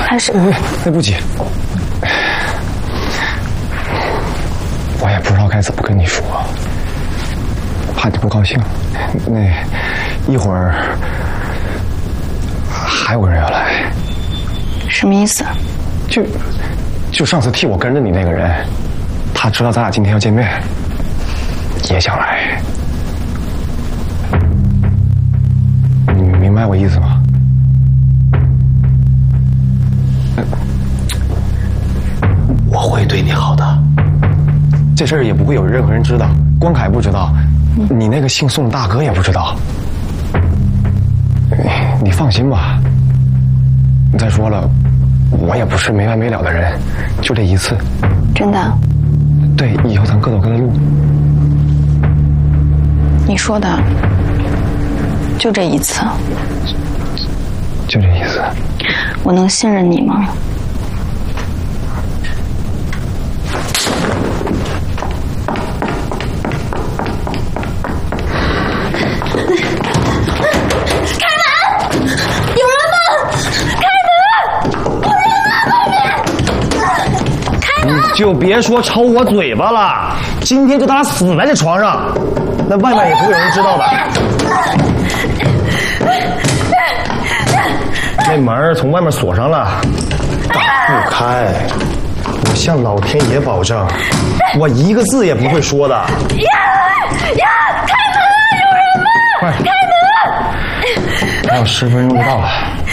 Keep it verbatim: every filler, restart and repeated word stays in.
开始。 对不起，我也不知道该怎么跟你说，怕你不高兴。那一会儿还有个人要来。 什么意思？ 就就上次替我跟着你那个人，他知道咱俩今天要见面，也想来。你明白我意思吗？ 我会对你好的。 这事儿也不会有任何人知道，关凯不知道，你那个姓宋的大哥也不知道。你放心吧。再说了，我也不是没完没了的人，就这一次。 真的？ 对，以后咱各走各的路。 你说的，就这一次。 就这意思。 我能信任你吗？ 就别说抽我嘴巴了，今天就当他死在这床上，那外面也不会有人知道的。那门从外面锁上了，打不开。我向老天爷保证，我一个字也不会说的。呀呀！开门啊！有人吗？ 快，还有十分钟就到了。